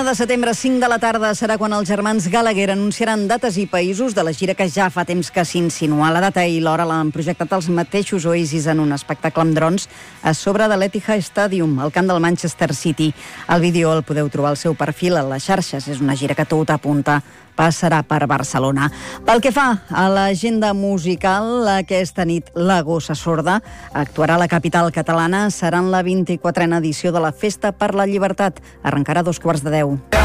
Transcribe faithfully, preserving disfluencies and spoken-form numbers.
de setembre, cinc de la tarda, serà quan els germans Gallagher anunciaran dates i països de la gira que ja fa temps que s'insinua. La data i l'hora l'han projectat els mateixos Oasis en un espectacle amb drons a sobre de l'Etihad Stadium, al camp del Manchester City. El vídeo el podeu trobar al seu perfil a les xarxes. És una gira que tot apunta passarà per Barcelona. Pel que fa a l'agenda musical, aquesta nit la Gossa Sorda actuarà a la capital catalana. Serà en la vint-i-quatrena edició de la Festa per la Llibertat. Arrencarà a dos quarts de deu.